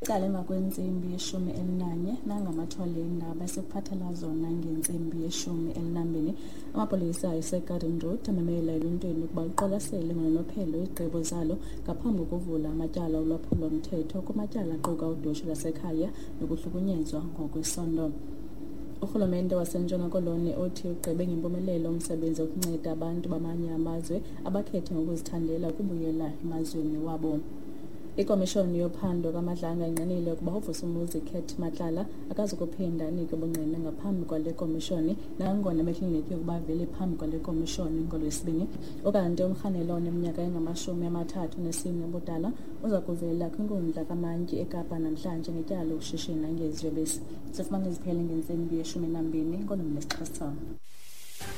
Iqala emva kwentsimbi yeshumi elinanye nangamathole eendaba esekuphathela zona ngentsimbi yeshumi elinambini. Amapolisa aseGarden Road amemela eluntwini ukuba luqwalasele ngononophelo izigqibo zalo ngaphambi kokuvula amatyala olwaphulo-mthetho kumatyala aquka udushe lwasekhaya nokuhlukunyezwa ngokwesondo. Urhulumente waseNtshona Koloni othi ugqibe ngempumelelo umsebenzi wokunceda abantu bamanye amazwe abakhethe ngokuzithandela ukubuyela emazweni wabo. Ikomishoni yophando kaMadlanga inqinile ukuba uVusumuzi Khet Matlala akazukuphinda anike ubungqina ngaphambi kwale komishoni nangona bekliniki ukuba avele phambi kwale komishoni ngoLwesibini. Ukanti uMrhanelo oneminyaka engama-34 ubudala uza kuvela kwinkundla kamantyi eKapa namhlanje ngetyala lokushishina ngeziyobisi. Sifumana iziphele ngentsimbi yeshumi nambini ngolwimi lwesiXhosa.